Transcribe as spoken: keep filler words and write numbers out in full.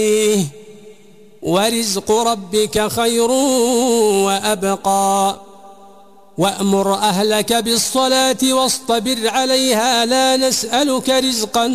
ورزق ربك خير وأبقى وأمر أهلك بالصلاة واصطبر عليها لا نسألك رزقا